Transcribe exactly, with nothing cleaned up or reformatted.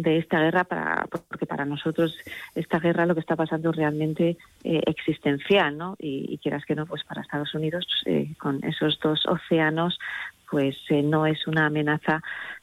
de esta guerra, para porque para nosotros esta guerra lo que está pasando es realmente eh, existencial, ¿no? Y, y quieras que no, pues para Estados Unidos, eh, con esos dos océanos, pues eh, no es una amenaza